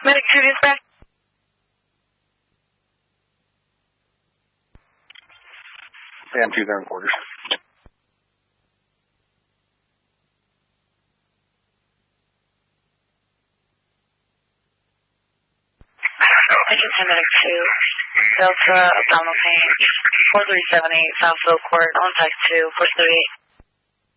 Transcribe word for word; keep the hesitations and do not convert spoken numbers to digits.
Medic two dispatch. Sam two there in quarters. Agent ten Medic two. Delta abdominal pain. four three seven eight Southfield Court. On text two. four three eight.